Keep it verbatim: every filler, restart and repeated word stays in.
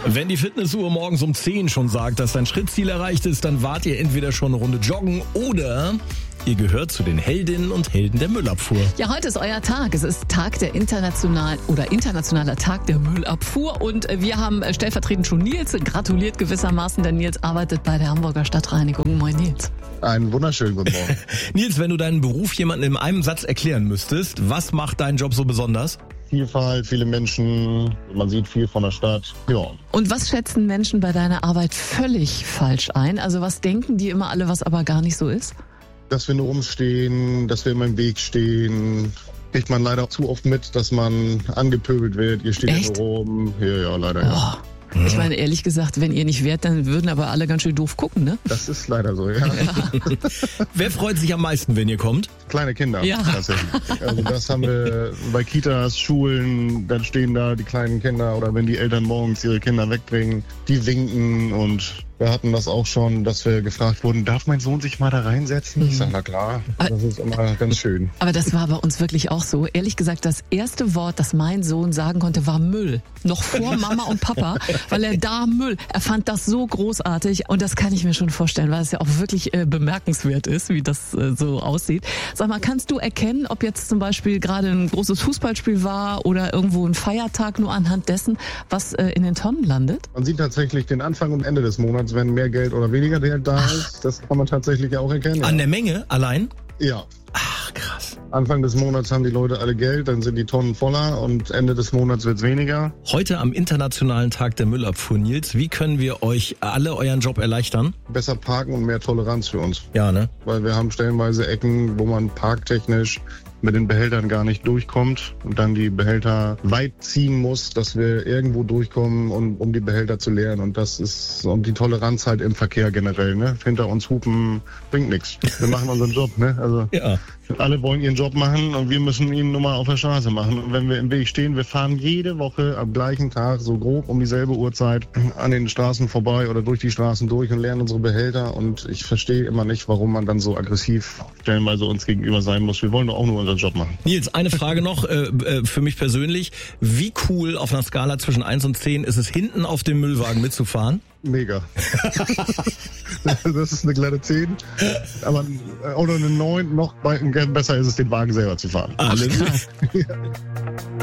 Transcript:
Wenn die Fitnessuhr morgens um zehn schon sagt, dass dein Schrittziel erreicht ist, dann wart ihr entweder schon eine Runde joggen oder ihr gehört zu den Heldinnen und Helden der Müllabfuhr. Ja, heute ist euer Tag. Es ist Tag der internationalen oder internationaler Tag der Müllabfuhr und wir haben stellvertretend schon Nils gratuliert gewissermaßen, denn Nils arbeitet bei der Hamburger Stadtreinigung. Moin Nils. Einen wunderschönen guten Morgen. Nils, wenn du deinen Beruf jemandem in einem Satz erklären müsstest, was macht deinen Job so besonders? Vielfalt, viele Menschen, man sieht viel von der Stadt. Ja. Und was schätzen Menschen bei deiner Arbeit völlig falsch ein? Also was denken die immer alle, was aber gar nicht so ist? Dass wir nur rumstehen, dass wir immer im Weg stehen, kriegt man leider zu oft mit, dass man angepöbelt wird. Ihr steht Echt? immer rum. Ja, ja, leider ja. Oh. Ich meine, ehrlich gesagt, wenn ihr nicht wärt, dann würden aber alle ganz schön doof gucken, ne? Das ist leider so, ja. Wer freut sich am meisten, wenn ihr kommt? Kleine Kinder, Ja. tatsächlich. Also das haben wir bei Kitas, Schulen, dann stehen da die kleinen Kinder oder wenn die Eltern morgens ihre Kinder wegbringen, die winken und wir hatten das auch schon, dass wir gefragt wurden, darf mein Sohn sich mal da reinsetzen? Ich sage, na klar, das ist immer ganz schön. Aber das war bei uns wirklich auch so. Ehrlich gesagt, das erste Wort, das mein Sohn sagen konnte, war Müll. Noch vor Mama und Papa, weil er da Müll, er fand das so großartig und das kann ich mir schon vorstellen, weil es ja auch wirklich äh, bemerkenswert ist, wie das äh, so aussieht. Sag mal, kannst du erkennen, ob jetzt zum Beispiel gerade ein großes Fußballspiel war oder irgendwo ein Feiertag, nur anhand dessen, was äh, in den Tonnen landet? Man sieht tatsächlich den Anfang und Ende des Monats, wenn mehr Geld oder weniger Geld da ist. Das kann man tatsächlich auch erkennen. An Ja. der Menge allein? ja. Ach, krass. Anfang des Monats haben die Leute alle Geld, dann sind die Tonnen voller und Ende des Monats wird's weniger. Heute am Internationalen Tag der Müllabfuhr, Nils, wie können wir euch alle euren Job erleichtern? Besser parken und mehr Toleranz für uns. Ja, ne? Weil wir haben stellenweise Ecken, wo man parktechnisch mit den Behältern gar nicht durchkommt und dann die Behälter weit ziehen muss, dass wir irgendwo durchkommen, und, um die Behälter zu leeren. Und das ist und die Toleranz halt im Verkehr generell. Ne? Hinter uns hupen bringt nichts. Wir machen unseren Job. Ne? Also Ja. alle wollen ihren Job machen und wir müssen ihn nur mal auf der Straße machen. Und wenn wir im Weg stehen, wir fahren jede Woche am gleichen Tag so grob um dieselbe Uhrzeit an den Straßen vorbei oder durch die Straßen durch und leeren unsere Behälter. Und ich verstehe immer nicht, warum man dann so aggressiv stellenweise uns gegenüber sein muss. Wir wollen doch auch nur unseren Job machen. Nils, eine Frage noch äh, äh, für mich persönlich. Wie cool auf einer Skala zwischen eins und zehn ist es, hinten auf dem Müllwagen mitzufahren? Mega. Das ist eine glatte zehn. Aber oder eine neun, noch bei- besser ist es, den Wagen selber zu fahren. Alles.